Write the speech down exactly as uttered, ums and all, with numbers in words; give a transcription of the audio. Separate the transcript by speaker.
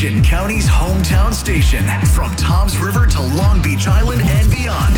Speaker 1: Ocean County's hometown station. From Toms River to Long Beach Island and beyond.